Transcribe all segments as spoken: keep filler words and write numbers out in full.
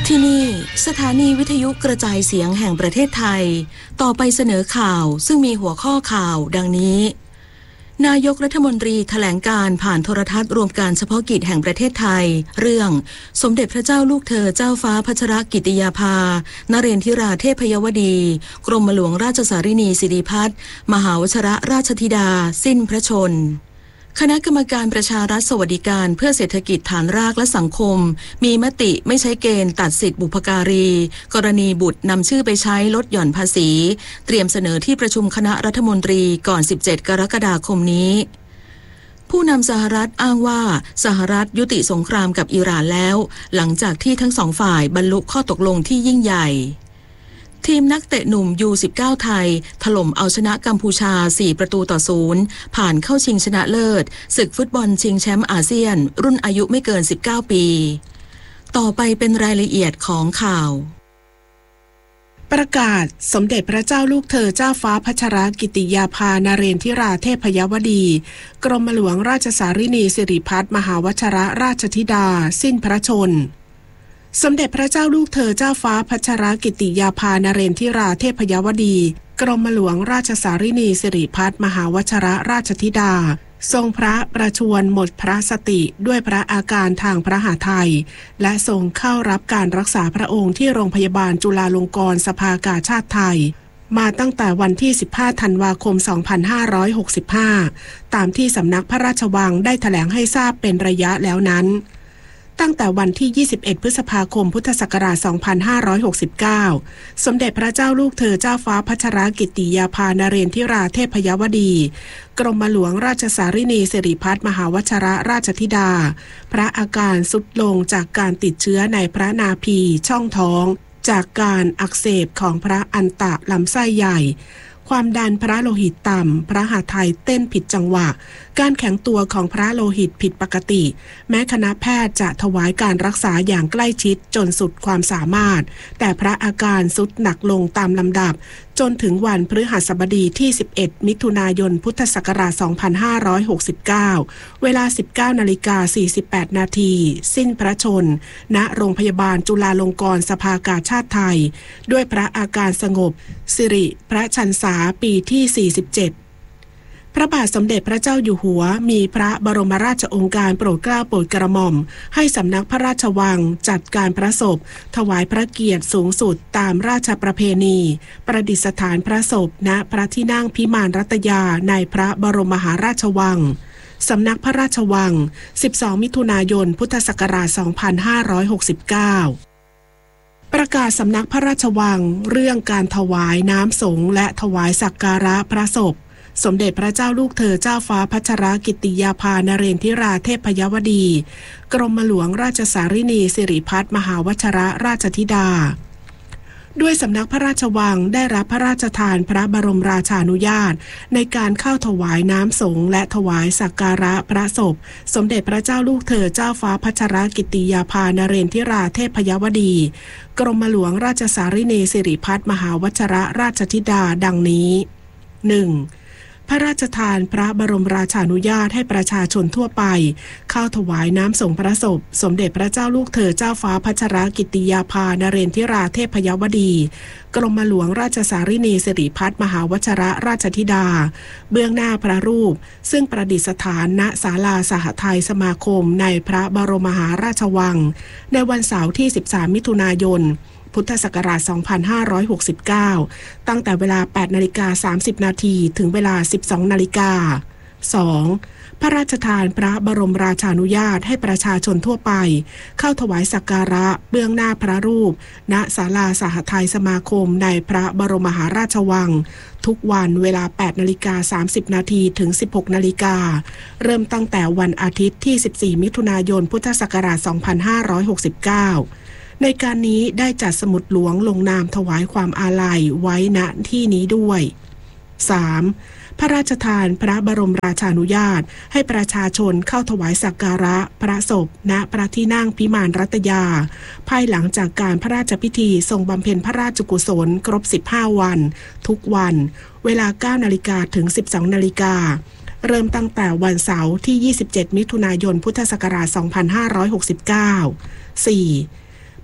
ที่นี่สถานีวิทยุกระจายเสียงแห่งประเทศไทยต่อไปเสนอข่าวซึ่งมีหัวข้อข่าวดังนี้นายกรัฐมนตรีแถลงการผ่านโทรทัศน์รวมการเฉพาะกิจแห่งประเทศไทยเรื่องสมเด็จพระเจ้าลูกเธอเจ้าฟ้าพัชรกิติยาภานเรนทิราเทพยวดีกรมหลวงราชสารินีสิริพัฒน์มหาวชรราชธิดาสิ้นพระชนม์คณะกรรมการประชารัฐสวัสดิการเพื่อเศรษฐกิจฐานรากและสังคมมีมติไม่ใช้เกณฑ์ตัดสิทธิบุพการีกรณีบุตรนำชื่อไปใช้ลดหย่อนภาษีเตรียมเสนอที่ประชุมคณะรัฐมนตรีก่อนสิบเจ็ดกรกฎาคมนี้ผู้นำสหรัฐอ้างว่าสหรัฐยุติสงครามกับอิหร่านแล้วหลังจากที่ทั้งสองฝ่ายบรรลุข้อตกลงที่ยิ่งใหญ่ทีมนักเตะหนุ่ม ยู สิบเก้า ไทยถล่มเอาชนะกัมพูชาสี่ประตูต่อศูนย์ผ่านเข้าชิงชนะเลิศศึกฟุตบอลชิงแชมป์อาเซียนรุ่นอายุไม่เกินสิบเก้าปีต่อไปเป็นรายละเอียดของข่าวประกาศสมเด็จพระเจ้าลูกเธอเจ้าฟ้าพัชรกิติยาภานเรนทิราเทพยวดีกรมหลวงราชสารินีสิริพัฒน์มหาวชรราชธิดาสิ้นพระชนม์สมเด็จพระเจ้าลูกเธอเจ้าฟ้าพัชรกิติยาภานเรนทิราเทพยวดีกรมหลวงราชสารินีสิริพัฒน์มหาวชรราชธิดาทรงพระประชวรหมดพระสติด้วยพระอาการทางพระหฤทัยและทรงเข้ารับการรักษาพระองค์ที่โรงพยาบาลจุฬาลงกรณ์สภากาชาดไทยมาตั้งแต่วันที่สิบห้าธันวาคมสองพันห้าร้อยหกสิบห้าตามที่สำนักพระราชวังได้แถลงให้ทราบเป็นระยะแล้วนั้นตั้งแต่วันที่ยี่สิบเอ็ดพฤษภาคมพุทธศักราชสองพันห้าร้อยหกสิบเก้าสมเด็จพระเจ้าลูกเธอเจ้าฟ้าพัชรกิติยาภานเรนทิราเทพยวดีกรมหลวงราชสารินีสิริพัฒน์มหาวชรราชธิดาพระอาการทรุดลงจากการติดเชื้อในพระนาภีช่องท้องจากการอักเสบของพระอันตะลำไส้ใหญ่ความดันพระโลหิตต่ำพระหฤทัยเต้นผิดจังหวะการแข็งตัวของพระโลหิตผิดปกติแม้คณะแพทย์จะถวายการรักษาอย่างใกล้ชิดจนสุดความสามารถแต่พระอาการทรุดหนักลงตามลำดับจนถึงวันพฤหัสบดีที่สิบเอ็ดมิถุนายนพุทธศักราชสองพันห้าร้อยหกสิบเก้าเวลา สิบเก้านาฬิกาสี่สิบแปดนาทีสิ้นพระชนม์ณโรงพยาบาลจุฬาลงกรณ์สภากาชาดไทยด้วยพระอาการสงบสิริพระชันษาปีที่สี่สิบเจ็ดพระบาทสมเด็จพระเจ้าอยู่หัวมีพระบรมราชโองการโปรดเกล้าโปรดกระหม่อมให้สำนักพระราชวังจัดการพระศพถวายพระเกียรติสูงสุดตามราชประเพณีประดิษฐานพระศพณพระที่นั่งพิมานรัตยาในพระบรมมหาราชวังสำนักพระราชวังสิบสองมิถุนายนพุทธศักราชสองพันห้าร้อยหกสิบเก้าประกาศสำนักพระราชวังเรื่องการถวายน้ำสงฆ์และถวายสักการะพระศพสมเด็จพระเจ้าลูกเธอเจ้าฟ้าพัชรกิติยาภานเรนทิราเทพยวดีกรมหลวงราชสารินีสิริพัฒน์มหาวชรราชธิดาด้วยสำนักพระราชวังได้รับพระราชทานพระบรมราชานุญาตในการเข้าถวายน้ำสงฆ์และถวายสักการะพระศพสมเด็จพระเจ้าลูกเธอเจ้าฟ้าพัชรกิติยาภานเรนทิราเทพยวดีกรมหลวงราชสารินีสิริพัฒน์มหาวชรราชธิดาดังนี้ หนึ่งพระราชทานพระบรมราชานุญาตให้ประชาชนทั่วไปเข้าถวายน้ำสงฆ์พระศพสมเด็จพระเจ้าลูกเธอเจ้าฟ้าพัชรกิติยาภานเรนทิราเทพยวดีกรมหลวงราชสารินีสิริพัฒน์มหาวชรราชธิดาเบื้องหน้าพระรูปซึ่งประดิษฐานณศาลาสหทัยสมาคมในพระบรมมหาราชวังในวันเสาร์ที่สิบสามมิถุนายนพุทธศักราชสองพันห้าร้อยหกสิบเก้าตั้งแต่เวลา แปดนาฬิกาสามสิบนาทีถึงเวลา สิบสองนาฬิกา สองพระราชทานพระบรมราชานุญาตให้ประชาชนทั่วไปเข้าถวายสักการะเบื้องหน้าพระรูปณศาลาสหทัยสมาคมในพระบรมมหาราชวังทุกวันเวลา แปดนาฬิกาสามสิบนาทีถึง สิบหกนาฬิกาเริ่มตั้งแต่วันอาทิตย์ที่สิบสี่มิถุนายนพุทธศักราชสองพันห้าร้อยหกสิบเก้าในการนี้ได้จัดสมุดหลวงลงนามถวายความอาลัยไว้ณที่นี้ด้วย สาม พระราชทานพระบรมราชานุญาตให้ประชาชนเข้าถวายสักการะพระศพณพระที่นั่งพิมานรัตยาภายหลังจากการพระราชพิธีทรงบำเพ็ญพระราชกุศลครบสิบห้าวันทุกวันเวลา เก้านาฬิกาถึง สิบสองนาฬิกาเริ่มตั้งแต่วันเสาร์ที่ยี่สิบเจ็ดมิถุนายนพุทธศักราชสองพันห้าร้อยหกสิบเก้า สี่พ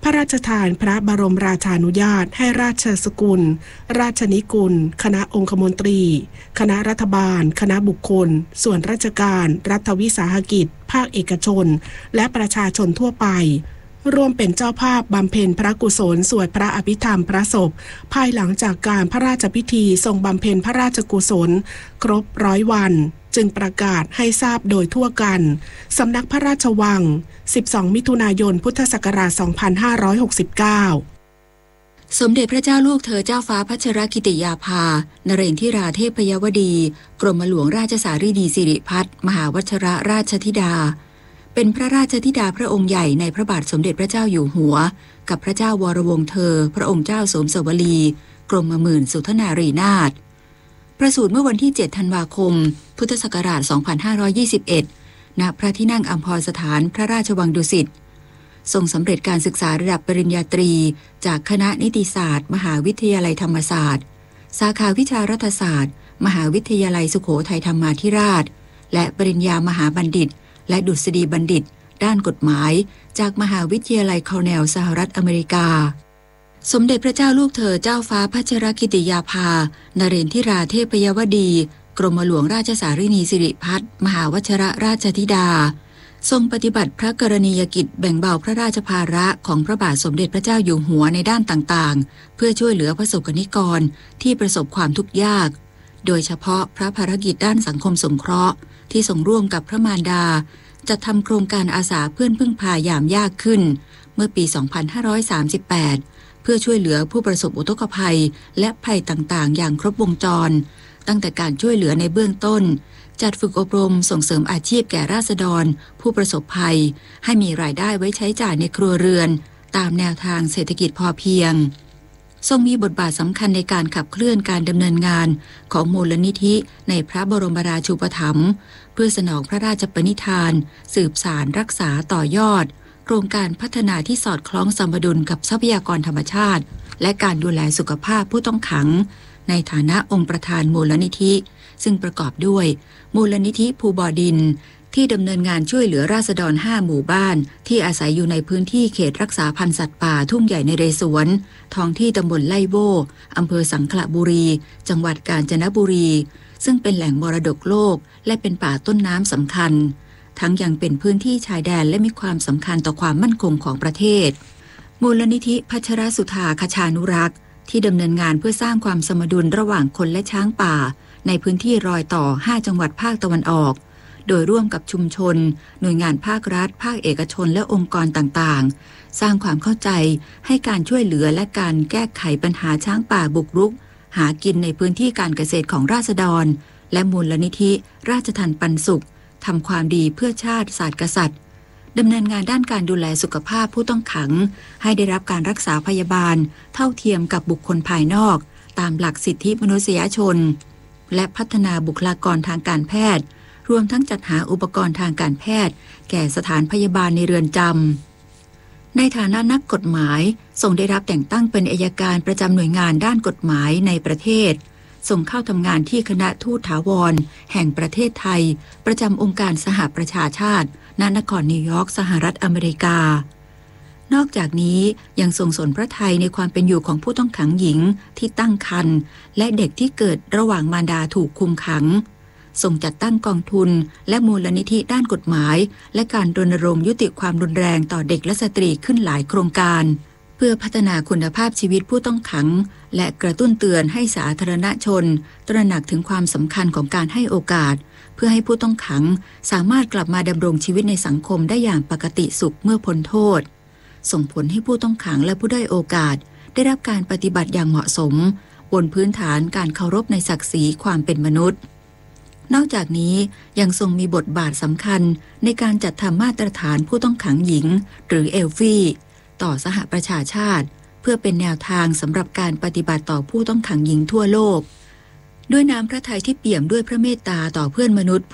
พระราชทานพระบรมราชานุญาตให้ราชสกุลราชนิกุลคณะองคมนตรีคณะรัฐบาลคณะบุคคลส่วนราชการรัฐวิสาหกิจภาคเอกชนและประชาชนทั่วไปร่วมเป็นเจ้าภาพบำเพ็ญพระกุศลสวดพระอภิธรรมพระศพภายหลังจากการพระราชพิธีทรงบำเพ็ญพระราชกุศลครบร้อยวันจึงประกาศให้ทราบโดยทั่วกันสำนักพระราชวังสิบสองมิถุนายนพุทธศักราชสองพันห้าร้อยหกสิบเก้าสมเด็จพระเจ้าลูกเธอเจ้าฟ้าพัชรกิติยาภานเรนทิราเทพยวดีกรมหลวงราชสารีนีสิริพัฒน์มหาวชิรราชธิดาเป็นพระราชธิดาพระองค์ใหญ่ในพระบาทสมเด็จพระเจ้าอยู่หัวกับพระเจ้าวรวงศ์เธอพระองค์เจ้าสมสวลีกรมหมื่นสุทนารีนาถประสูติเมื่อวันที่เจ็ดธันวาคมพุทธศักราชสองพันห้าร้อยยี่สิบเอ็ดณพระที่นั่งอัมพรสถานพระราชวังดุสิตทรงสำเร็จการศึกษาระดับปริญญาตรีจากคณะนิติศาสตร์มหาวิทยาลัยธรรมศาสตร์สาขาวิชารัฐศาสตร์มหาวิทยาลัยสุโขทัยธรรมาธิราชและปริญญามหาบัณฑิตและดุษฎีบัณฑิตด้านกฎหมายจากมหาวิทยาลัยคอร์เนลสหรัฐอเมริกาสมเด็จพระเจ้าลูกเธอเจ้าฟ้าพัชรกิติยาภานเรนทิราเทพยวดีกรมหลวงราชสารีนีสิริพัฒน์มหาวชิรราชธิดาทรงปฏิบัติพระกรณียกิจแบ่งเบาพระราชภาระของพระบาทสมเด็จพระเจ้าอยู่หัวในด้านต่างๆเพื่อช่วยเหลือประสบกนิกรที่ประสบความทุกข์ยากโดยเฉพาะพระภารกิจด้านสังคมสงเคราะห์ที่ทรงร่วมกับพระมารดาจัดทำโครงการอาสาเพื่อนพึ่งพายามยากขึ้นเมื่อปี สองพันห้าร้อยสามสิบแปด เพื่อช่วยเหลือผู้ประสบอุทกภัยและภัยต่างๆอย่างครบวงจรตั้งแต่การช่วยเหลือในเบื้องต้นจัดฝึกอบรมส่งเสริมอาชีพแก่ราษฎรผู้ประสบภัยให้มีรายได้ไว้ใช้จ่ายในครัวเรือนตามแนวทางเศรษฐกิจพอเพียงทรงมีบทบาทสำคัญในการขับเคลื่อนการดำเนินงานของมูลนิธิในพระบรมราชูปถัมภ์เพื่อสนองพระราชปณิธานสืบสานรักษาต่อยอดโครงการพัฒนาที่สอดคล้องสมดุลกับทรัพยากรธรรมชาติและการดูแลสุขภาพผู้ต้องขังในฐานะองค์ประธานมูลนิธิซึ่งประกอบด้วยมูลนิธิภูบ่อดินที่ดำเนินงานช่วยเหลือราษฎรห้าหมู่บ้านที่อาศัยอยู่ในพื้นที่เขตรักษาพันธุ์สัตว์ป่าทุ่งใหญ่นเรศวรท้องที่ตำบลไล่โบอำเภอสังขละบุรีจังหวัดกาญจนบุรีซึ่งเป็นแหล่งมรดกโลกและเป็นป่าต้นน้ำสำคัญทั้งยังเป็นพื้นที่ชายแดนและมีความสำคัญต่อความมั่นคงของประเทศมูลนิธิพัชรสุธาคชานุรักษ์ที่ดำเนินงานเพื่อสร้างความสมดุลระหว่างคนและช้างป่าในพื้นที่รอยต่อห้าจังหวัดภาคตะวันออกโดยร่วมกับชุมชนหน่วยงานภาครัฐภาคเอกชนและองค์กรต่างๆสร้างความเข้าใจให้การช่วยเหลือและการแก้ไขปัญหาช้างป่าบุกรุกหากินในพื้นที่การเกษตรของราษฎรและมูลนิธิราชทัณฑ์ปันสุขทำความดีเพื่อชาติศาสตร์กษัตริย์ดำเนินงานด้านการดูแลสุขภาพผู้ต้องขังให้ได้รับการรักษาพยาบาลเท่าเทียมกับบุคคลภายนอกตามหลักสิทธิมนุษยชนและพัฒนาบุคลากรทางการแพทย์รวมทั้งจัดหาอุปกรณ์ทางการแพทย์แก่สถานพยาบาลในเรือนจำในฐานะนักกฎหมายทรงได้รับแต่งตั้งเป็นอัยการประจำหน่วยงานด้านกฎหมายในประเทศส่งเข้าทำงานที่คณะทูตถาวรแห่งประเทศไทยประจำองค์การสหประชาชาติณนครนิวยอร์กสหรัฐอเมริกานอกจากนี้ยังทรงสนพระทัยในความเป็นอยู่ของผู้ต้องขังหญิงที่ตั้งครรภ์และเด็กที่เกิดระหว่างมารดาถูกคุมขังทรงจัดตั้งกองทุนและมูลนิธิด้านกฎหมายและการรณรงค์ยุติความรุนแรงต่อเด็กและสตรีขึ้นหลายโครงการเพื่อพัฒนาคุณภาพชีวิตผู้ต้องขังและกระตุ้นเตือนให้สาธารณชนตระหนักถึงความสำคัญของการให้โอกาสเพื่อให้ผู้ต้องขังสามารถกลับมาดำรงชีวิตในสังคมได้อย่างปกติสุขเมื่อพ้นโทษส่งผลให้ผู้ต้องขังและผู้ด้อยโอกาสได้รับการปฏิบัติอย่างเหมาะสมบนพื้นฐานการเคารพในศักดิ์ศรีความเป็นมนุษย์นอกจากนี้ยังทรงมีบทบาทสำคัญในการจัดทำมาตรฐานผู้ต้องขังหญิงหรือเอลฟี่ต่อสหประชาชาติเพื่อเป็นแนวทางสำหรับการปฏิบัติต่อผู้ต้องขังหญิงทั่วโลกด้วยน้ำพระทัยที่เปี่ยมด้วยพระเมตตาต่อเพื่อนมนุษย์